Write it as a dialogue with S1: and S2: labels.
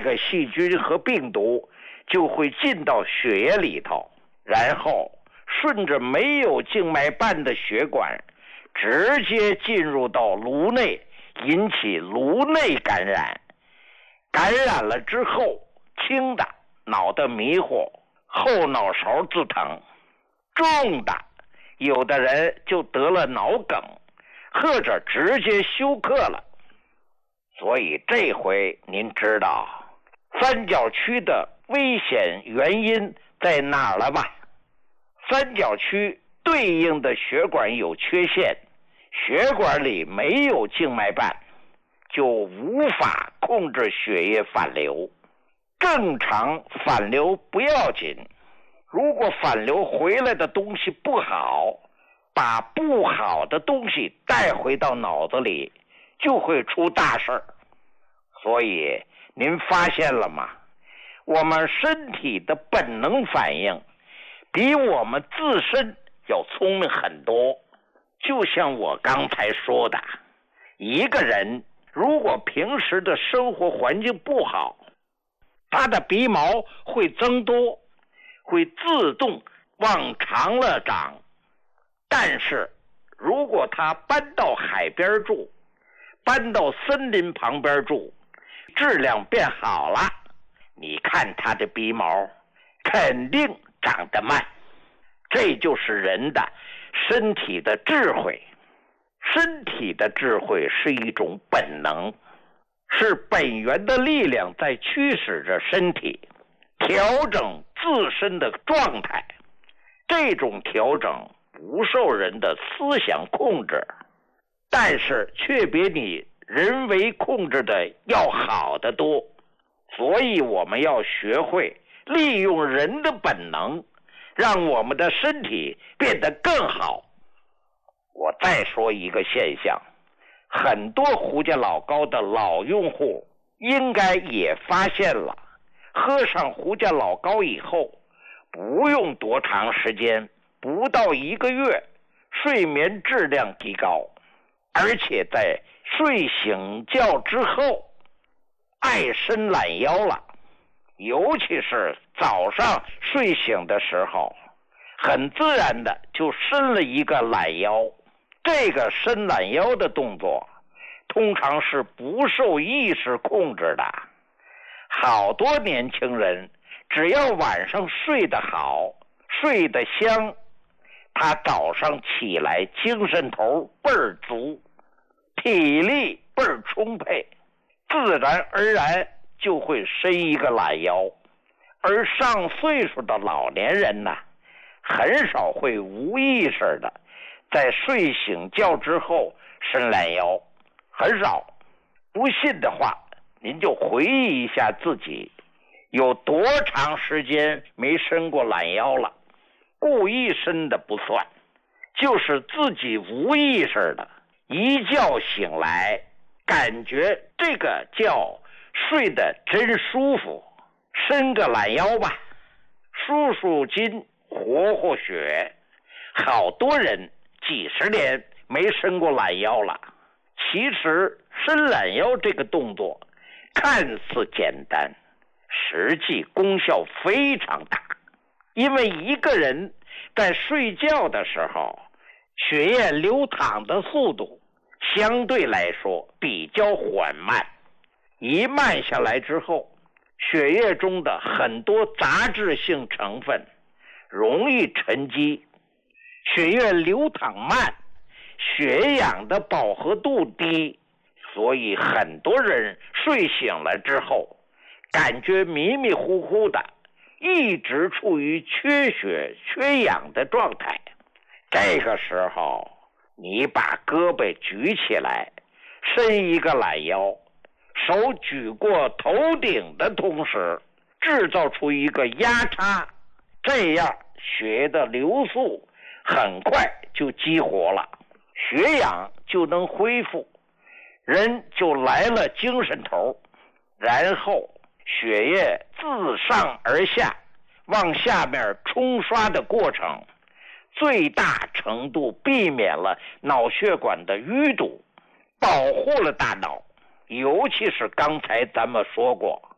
S1: 个细菌和病毒就会进到血液里头，然后顺着没有静脉瓣的血管直接进入到颅内，引起颅内感染。感染了之后，轻的脑袋迷糊，后脑勺自疼；重的有的人就得了脑梗，或者直接休克了。所以这回您知道三角区的危险原因在哪儿了吧？三角区对应的血管有缺陷，血管里没有静脉瓣，就无法控制血液反流。正常反流不要紧，如果反流回来的东西不好，把不好的东西带回到脑子里，就会出大事儿。所以您发现了吗？我们身体的本能反应比我们自身要聪明很多。就像我刚才说的，一个人如果平时的生活环境不好，他的鼻毛会增多，会自动往长了长。但是如果他搬到海边住，搬到森林旁边住，质量变好了，你看他的鼻毛肯定长得慢。这就是人的身体的智慧。身体的智慧是一种本能，是本源的力量在驱使着身体调整自身的状态。这种调整不受人的思想控制，但是却比你人为控制的要好得多。所以我们要学会利用人的本能，让我们的身体变得更好。我再说一个现象，很多胡家老膏的老用户应该也发现了，喝上胡家老膏以后，不用多长时间，不到1个月，睡眠质量提高，而且在睡醒觉之后爱伸懒腰了。尤其是早上睡醒的时候，很自然的就伸了一个懒腰。这个伸懒腰的动作通常是不受意识控制的。好多年轻人只要晚上睡得好，睡得香，他早上起来精神头倍儿足，体力倍儿充沛，自然而然就会伸一个懒腰。而上岁数的老年人呢，很少会无意识的在睡醒觉之后伸懒腰，很少。不信的话，您就回忆一下自己有多长时间没伸过懒腰了。故意伸的不算，就是自己无意识的一觉醒来，感觉这个觉睡得真舒服，伸个懒腰吧，舒舒筋，活活血。好多人几十年没伸过懒腰了。其实伸懒腰这个动作看似简单，实际功效非常大。因为一个人在睡觉的时候，血液流淌的速度相对来说比较缓慢，一慢下来之后，血液中的很多杂质性成分容易沉积，血液流淌慢，血氧的饱和度低，所以很多人睡醒了之后感觉迷迷糊糊的，一直处于缺血缺氧的状态。这个时候你把胳膊举起来，伸一个懒腰，手举过头顶的同时制造出一个压差，这样血的流速很快就激活了，血氧就能恢复，人就来了精神头。然后血液自上而下往下面冲刷的过程，最大程度避免了脑血管的淤堵，保护了大脑。尤其是刚才咱们说过，